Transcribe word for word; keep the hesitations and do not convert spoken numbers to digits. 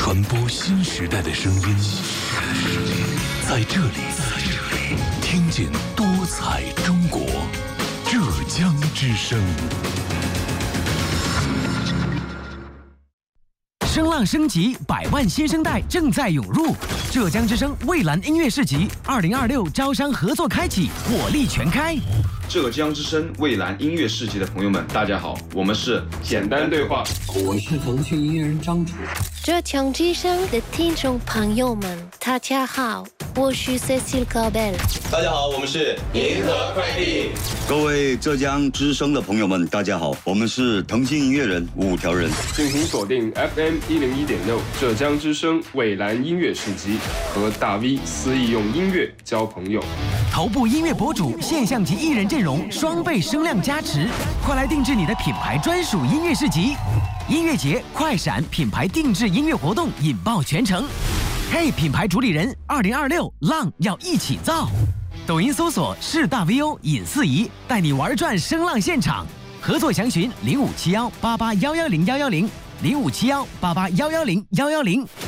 传播新时代的声音，在这里，听见多彩中国，浙江之声。 声浪升级，百万新生代正在涌入。浙江之声蔚蓝音乐市集二零二六招商合作开启，火力全开。 浙江之声蔚蓝音乐市集的朋友们，大家好，我们是简单对话， 我是腾讯音乐人张楚。 浙江之声的听众朋友们，大家好，我是 Cecile Caubel。 大家好，我们是银河快递。 各位浙江之声的朋友们，大家好，我们是腾讯音乐人五条人。 敬请锁定 F M 一零一点六浙江之声蔚蓝音乐市集，和大 V 肆意用音乐交朋友。 头部音乐博主、现象级艺人阵容，双倍声量加持，快来定制你的品牌专属音乐市集。音乐节快闪品牌定制音乐活动引爆全城。嘿，品牌主理人，二零二六浪要一起造。抖音搜索是大 V O 尹四仪，带你玩转声浪现场。合作详询零五七幺八八幺幺零幺幺零零五七幺八八幺幺零幺幺零。